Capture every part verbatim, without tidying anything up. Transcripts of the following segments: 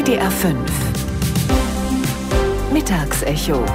W D R fünf Mittagsecho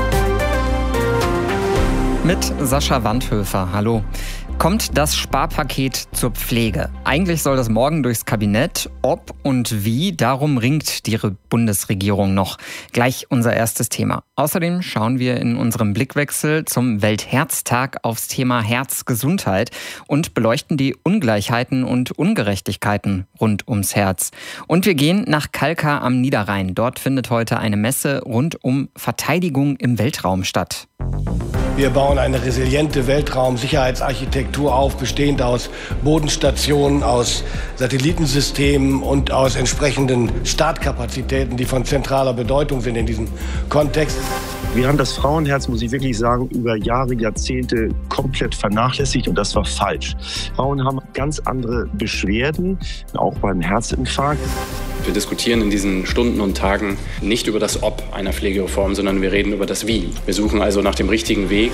mit Sascha Wandhöfer. Hallo. Kommt das Sparpaket zur Pflege? Eigentlich soll das morgen durchs Kabinett. Ob und wie, darum ringt die Bundesregierung noch. Gleich unser erstes Thema. Außerdem schauen wir in unserem Blickwechsel zum Weltherztag aufs Thema Herzgesundheit und beleuchten die Ungleichheiten und Ungerechtigkeiten rund ums Herz. Und wir gehen nach Kalkar am Niederrhein. Dort findet heute eine Messe rund um Verteidigung im Weltraum statt. Wir bauen eine resiliente Weltraumsicherheitsarchitektur auf, bestehend aus Bodenstationen, aus Satellitensystemen und aus entsprechenden Startkapazitäten, die von zentraler Bedeutung sind in diesem Kontext. Wir haben das Frauenherz, muss ich wirklich sagen, über Jahre, Jahrzehnte komplett vernachlässigt und das war falsch. Frauen haben ganz andere Beschwerden, auch beim Herzinfarkt. Wir diskutieren in diesen Stunden und Tagen nicht über das Ob einer Pflegereform, sondern wir reden über das Wie. Wir suchen also nach dem richtigen Weg.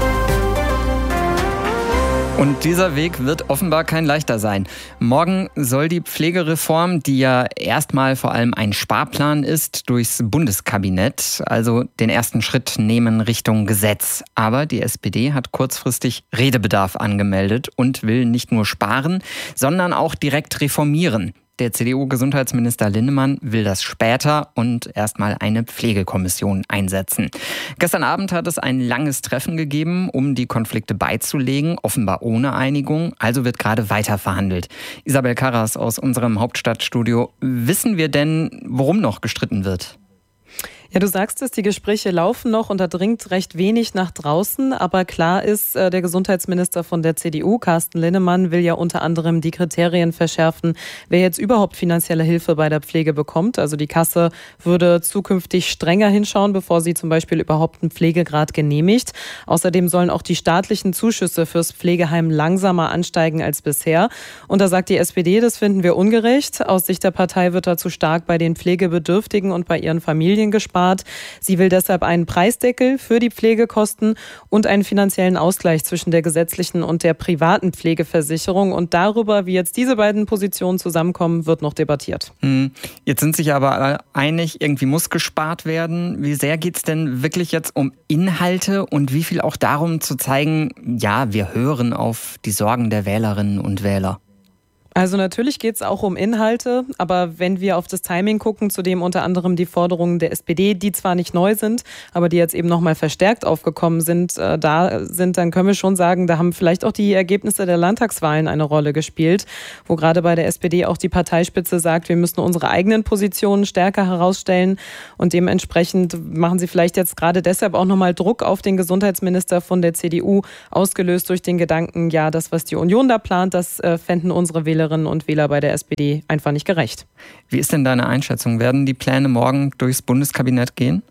Und dieser Weg wird offenbar kein leichter sein. Morgen soll die Pflegereform, die ja erstmal vor allem ein Sparplan ist, durchs Bundeskabinett, also den ersten Schritt nehmen Richtung Gesetz. Aber die S P D hat kurzfristig Redebedarf angemeldet und will nicht nur sparen, sondern auch direkt reformieren. Der C D U-Gesundheitsminister Linnemann will das später und erstmal eine Pflegekommission einsetzen. Gestern Abend hat es ein langes Treffen gegeben, um die Konflikte beizulegen, offenbar ohne Einigung, also wird gerade weiter verhandelt. Isabel Karras aus unserem Hauptstadtstudio. Wissen wir denn, worum noch gestritten wird? Ja, du sagst es, die Gespräche laufen noch und da dringt recht wenig nach draußen. Aber klar ist, der Gesundheitsminister von der C D U, Carsten Linnemann, will ja unter anderem die Kriterien verschärfen, wer jetzt überhaupt finanzielle Hilfe bei der Pflege bekommt. Also die Kasse würde zukünftig strenger hinschauen, bevor sie zum Beispiel überhaupt einen Pflegegrad genehmigt. Außerdem sollen auch die staatlichen Zuschüsse fürs Pflegeheim langsamer ansteigen als bisher. Und da sagt die S P D, das finden wir ungerecht. Aus Sicht der Partei wird da zu stark bei den Pflegebedürftigen und bei ihren Familien gespart. Sie will deshalb einen Preisdeckel für die Pflegekosten und einen finanziellen Ausgleich zwischen der gesetzlichen und der privaten Pflegeversicherung. Und darüber, wie jetzt diese beiden Positionen zusammenkommen, wird noch debattiert. Jetzt sind sich aber alle einig, irgendwie muss gespart werden. Wie sehr geht es denn wirklich jetzt um Inhalte und wie viel auch darum zu zeigen, ja, wir hören auf die Sorgen der Wählerinnen und Wähler? Also natürlich geht es auch um Inhalte, aber wenn wir auf das Timing gucken, zu dem unter anderem die Forderungen der S P D, die zwar nicht neu sind, aber die jetzt eben nochmal verstärkt aufgekommen sind, äh, da sind, dann können wir schon sagen, da haben vielleicht auch die Ergebnisse der Landtagswahlen eine Rolle gespielt, wo gerade bei der S P D auch die Parteispitze sagt, wir müssen unsere eigenen Positionen stärker herausstellen und dementsprechend machen sie vielleicht jetzt gerade deshalb auch nochmal Druck auf den Gesundheitsminister von der C D U, ausgelöst durch den Gedanken, ja, das, was die Union da plant, das äh, fänden unsere Wähler und Wähler bei der S P D einfach nicht gerecht. Wie ist denn deine Einschätzung? Werden die Pläne morgen durchs Bundeskabinett gehen?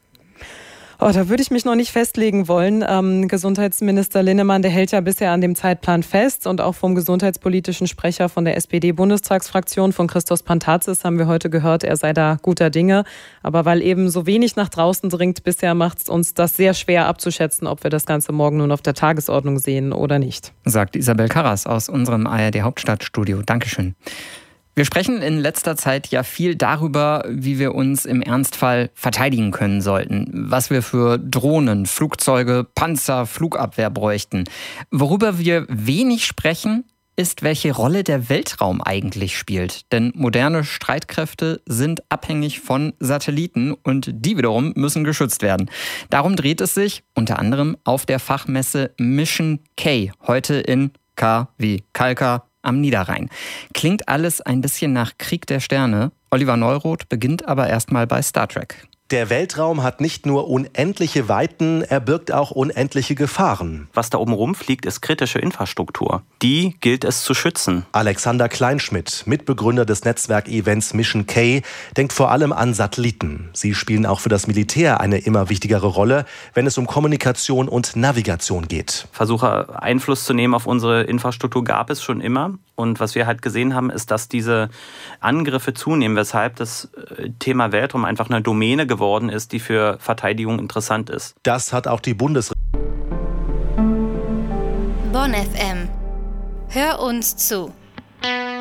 Oh, da würde ich mich noch nicht festlegen wollen. Ähm, Gesundheitsminister Linnemann, der hält ja bisher an dem Zeitplan fest und auch vom gesundheitspolitischen Sprecher von der S P D-Bundestagsfraktion, von Christos Pantazis, haben wir heute gehört, er sei da guter Dinge. Aber weil eben so wenig nach draußen dringt, bisher macht es uns das sehr schwer abzuschätzen, ob wir das Ganze morgen nun auf der Tagesordnung sehen oder nicht. Sagt Isabel Karras aus unserem A R D-Hauptstadtstudio. Dankeschön. Wir sprechen in letzter Zeit ja viel darüber, wie wir uns im Ernstfall verteidigen können sollten, was wir für Drohnen, Flugzeuge, Panzer, Flugabwehr bräuchten. Worüber wir wenig sprechen, ist, welche Rolle der Weltraum eigentlich spielt. Denn moderne Streitkräfte sind abhängig von Satelliten und die wiederum müssen geschützt werden. Darum dreht es sich unter anderem auf der Fachmesse Mission K, heute in K wie Kalkar am Niederrhein. Klingt alles ein bisschen nach Krieg der Sterne. Oliver Neuroth beginnt aber erstmal bei Star Trek. Der Weltraum hat nicht nur unendliche Weiten, er birgt auch unendliche Gefahren. Was da oben rumfliegt, ist kritische Infrastruktur. Die gilt es zu schützen. Alexander Kleinschmidt, Mitbegründer des Netzwerkevents Mission K, denkt vor allem an Satelliten. Sie spielen auch für das Militär eine immer wichtigere Rolle, wenn es um Kommunikation und Navigation geht. Versuche, Einfluss zu nehmen auf unsere Infrastruktur gab es schon immer. Und was wir halt gesehen haben, ist, dass diese Angriffe zunehmen, weshalb das Thema Weltraum einfach eine Domäne geworden ist, die für Verteidigung interessant ist. Das hat auch die Bundesregierung. Bonn F M. Hör uns zu.